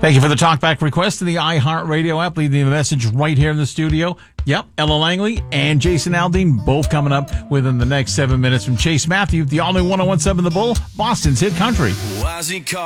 Thank you for the talkback request to the iHeartRadio app. Leave the message right here in the studio. Yep, Ella Langley and Jason Aldean both coming up within the next 7 minutes from Chase Matthew, the all-new 101.7 The Bull, Boston's Hit Country.